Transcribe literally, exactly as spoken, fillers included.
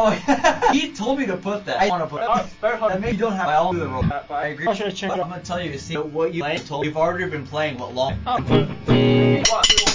Oh, he told me to put that. I want to put Uh, very hard. that. Maybe you don't have. I'll do the roll. Uh, but I agree. I should have checked. I'm gonna tell you. See what you told. You've already been playing. What long? Oh. One, two,